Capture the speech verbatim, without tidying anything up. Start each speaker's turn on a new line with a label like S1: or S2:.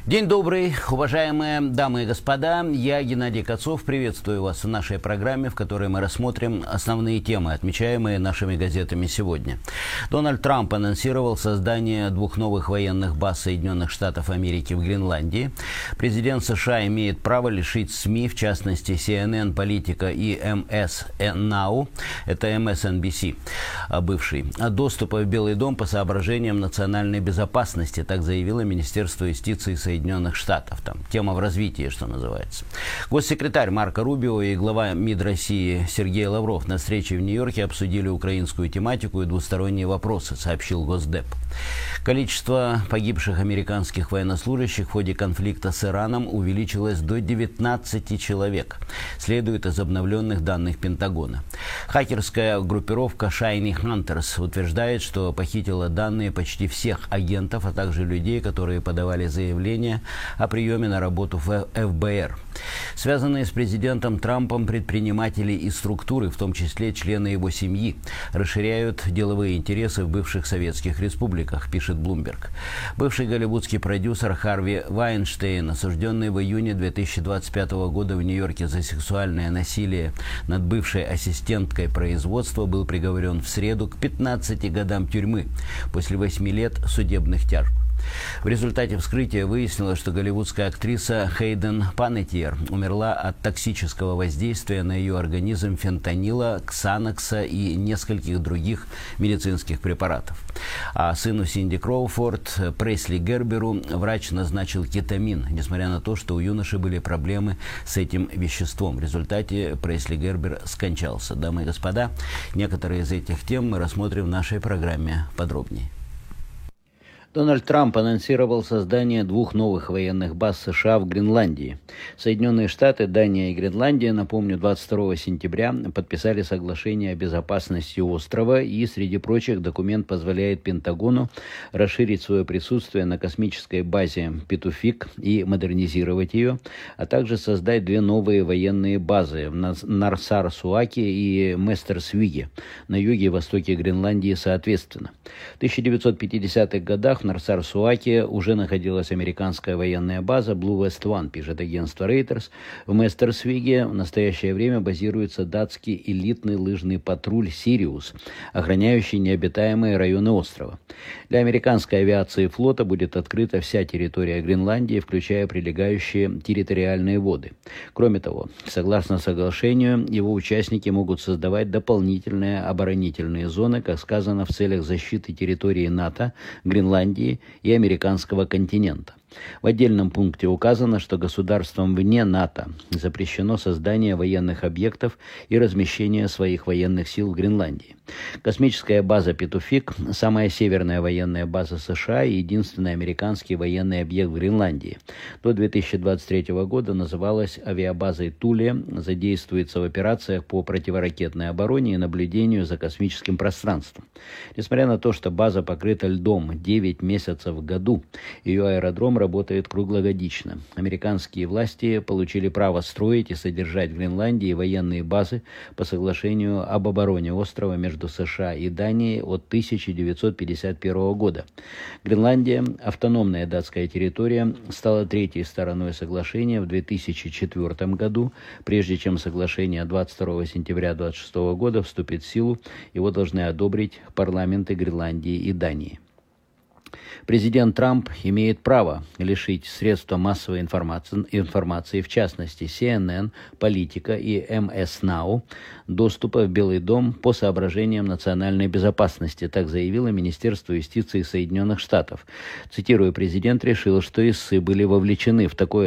S1: День добрый, уважаемые дамы и господа. Я, Геннадий Кацов, приветствую вас в нашей программе, в которой мы рассмотрим основные темы, отмечаемые нашими газетами сегодня. Дональд Трамп анонсировал создание двух новых военных баз Соединенных Штатов Америки в Гренландии. Президент США имеет право лишить СМИ, в частности си эн эн, Политика и эм эс Now, это эм эс эн би си, бывший, доступа в Белый дом по соображениям национальной безопасности, так заявило Министерство юстиции Соединенных Штатов. Там тема в развитии, что называется. Госсекретарь Марко Рубио и глава МИД России Сергей Лавров на встрече в Нью-Йорке обсудили украинскую тематику и двусторонние вопросы, сообщил Госдеп. Количество погибших американских военнослужащих в ходе конфликта с Ираном увеличилось до девятнадцати человек, следует из обновленных данных Пентагона. Хакерская группировка Shiny Hunters утверждает, что похитила данные почти всех агентов, а также людей, которые подавали заявление о приеме на работу в эф бэ эр. Связанные с президентом Трампом предприниматели и структуры, в том числе члены его семьи, расширяют деловые интересы в бывших советских республиках, пишет Bloomberg. Бывший голливудский продюсер Харви Вайнштейн, осужденный в июне две тысячи двадцать пятого года в Нью-Йорке за сексуальное насилие над бывшей ассистенткой производства, был приговорен в среду к пятнадцати годам тюрьмы после восьми лет судебных тяжб. В результате вскрытия выяснилось, что голливудская актриса Хейден Панеттиер умерла от токсического воздействия на ее организм фентанила, ксанокса и нескольких других медицинских препаратов. А сыну Синди Кроуфорд, Пресли Герберу, врач назначил кетамин, несмотря на то, что у юноши были проблемы с этим веществом. В результате Пресли Гербер скончался. Дамы и господа, некоторые из этих тем мы рассмотрим в нашей программе подробнее. Дональд Трамп анонсировал создание двух новых военных баз США в Гренландии. Соединенные Штаты, Дания и Гренландия, напомню, двадцать второго сентября подписали соглашение о безопасности острова, и, среди прочих, документ позволяет Пентагону расширить свое присутствие на космической базе Петуфик и модернизировать ее, а также создать две новые военные базы в Нарсар-Суаке и Местерсвиге на юге и востоке Гренландии соответственно. В тысяча девятьсот пятидесятых годах в Нарсар-Суаке уже находилась американская военная база Blue West One, пишет агентство Reuters. В Местерсвиге в настоящее время базируется датский элитный лыжный патруль «Сириус», охраняющий необитаемые районы острова. Для американской авиации и флота будет открыта вся территория Гренландии, включая прилегающие территориальные воды. Кроме того, согласно соглашению, его участники могут создавать дополнительные оборонительные зоны, как сказано, в целях защиты территории НАТО, Гренландии и американского континента. В отдельном пункте указано, что государствам вне НАТО запрещено создание военных объектов и размещение своих военных сил в Гренландии. Космическая база Петуфик – самая северная военная база США и единственный американский военный объект в Гренландии. До две тысячи двадцать третьего года называлась авиабазой Туле, задействуется в операциях по противоракетной обороне и наблюдению за космическим пространством. Несмотря на то, что база покрыта льдом девять месяцев в году, ее аэродром работает круглогодично. Американские власти получили право строить и содержать в Гренландии военные базы по соглашению об обороне острова между США и Данией от тысяча девятьсот пятьдесят первого года. Гренландия, автономная датская территория, стала третьей стороной соглашения в две тысячи четвёртом году. Прежде чем соглашение двадцать второго сентября две тысячи двадцать шестого года вступит в силу, его должны одобрить парламенты Гренландии и Дании. Президент Трамп имеет право лишить средства массовой информации, информации, в частности си эн эн, Политика и эм эс Now, доступа в Белый дом по соображениям национальной безопасности, так заявило Министерство юстиции Соединенных Штатов. Цитирую, президент решил, что истцы были вовлечены в такое